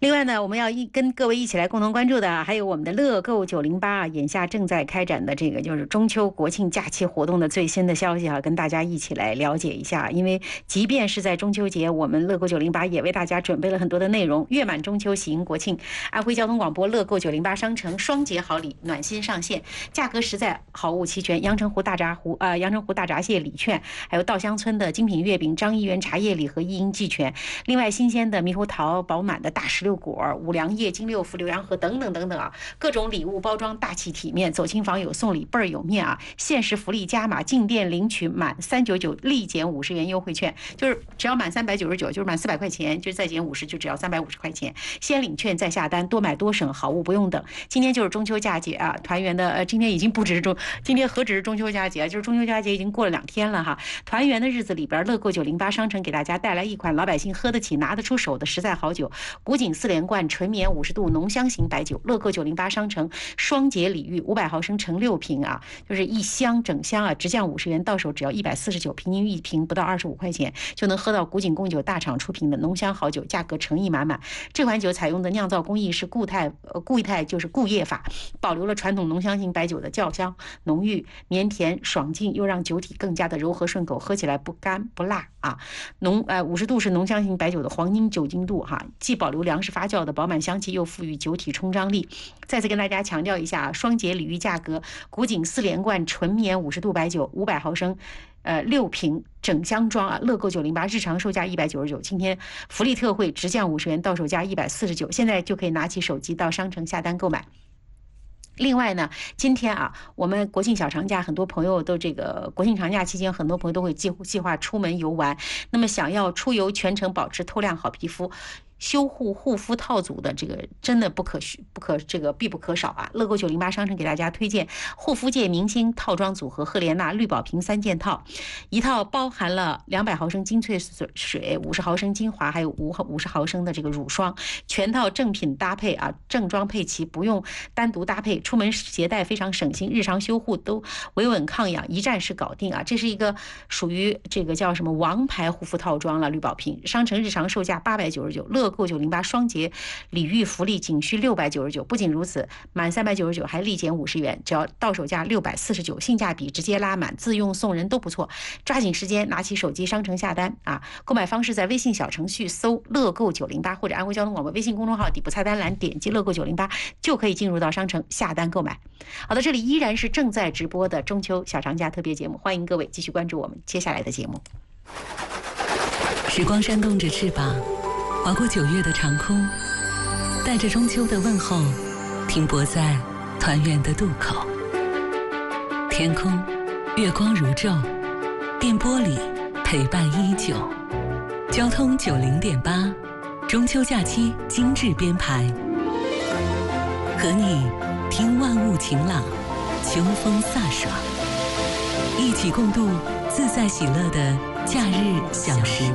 另外呢，我们要跟各位一起来共同关注的，还有我们的乐购908，眼下正在开展的这个就是中秋国庆假期活动的最新的消息啊，跟大家一起来了解一下。因为即便是在中秋节，我们乐购908也为大家准备了很多的内容。月满中秋，喜迎国庆，安徽交通广播乐购908商城双节好礼暖心上线，价格实在，好物齐全。阳澄湖大闸蟹礼券，还有稻香村的精品月饼、张一元茶叶礼盒一应俱全。另外，新鲜的猕猴桃、饱满的大石榴果、五粮液、金六福、浏阳河等等等等啊，各种礼物包装大气体面，走亲访友送礼倍儿有面啊！限时福利加码，进店领取满399立减50元优惠券，就是只要满399，就是满400块钱，就是再减50，就只要350块钱。先领券再下单，多买多省，好物不用等。今天就是中秋佳节啊，团圆的今天已经不只是今天何止是中秋佳节，就是中秋佳节已经过了2天了哈。团圆的日子里边，乐购908商城给大家带来一款老百姓喝得起、拿得出手的实在好酒——古井4连冠纯绵50度浓香型白酒。乐购908商城双节礼遇，500毫升盛6瓶啊，就是一箱整箱啊，直降50元，到手只要149，平均一瓶不到25块钱，就能喝到古井贡酒大厂出品的浓香好酒，价格诚意满满。这款酒采用的酿造工艺是固态就是固液法，保留了传统浓香型白酒的酵香浓郁、绵甜、爽劲，又让酒体更加的柔和顺口，喝起来不干不辣啊。50度是浓香型白酒的黄金酒精度哈，既保留粮食发酵的饱满香气，又赋予酒体冲张力。再次跟大家强调一下，双节礼遇价格，古井4连冠纯绵50度白酒500毫升。6瓶整箱装啊，乐购908日常售价199，今天福利特惠直降50元，到手价149，现在就可以拿起手机到商城下单购买。另外呢，今天啊，我们国庆小长假，很多朋友都这个国庆长假期间，很多朋友都会计划出门游玩。那么想要出游全程保持透亮好皮肤，修护护肤套组的这个真的必不可少啊！乐购908商城给大家推荐护肤界明星套装组合赫莲娜绿宝瓶3件套，一套包含了200毫升精粹水、50毫升精华，还有50毫升的这个乳霜，全套正品搭配啊，正装配齐，不用单独搭配，出门携带非常省心，日常修护都维稳抗氧，一站式搞定啊！这是一个属于这个叫什么王牌护肤套装了，绿宝瓶商城日常售价899，乐购908双节礼遇福利仅需699，不仅如此，满399还立减50元，只要到手价649，性价比直接拉满，自用送人都不错。抓紧时间拿起手机商城下单啊！购买方式在微信小程序搜乐购908或者安徽交通广播微信公众号底部菜单栏点击乐购908就可以进入到商城下单购买。好的，这里依然是正在直播的中秋小长假特别节目，欢迎各位继续关注我们接下来的节目。 时光扇动着翅膀，划过9月的长空，带着中秋的问候，停泊在团圆的渡口。天空月光如昼，电波里陪伴依旧。交通90.8，中秋假期精致编排，和你听万物晴朗，秋风飒爽，一起共度自在喜乐的假日小时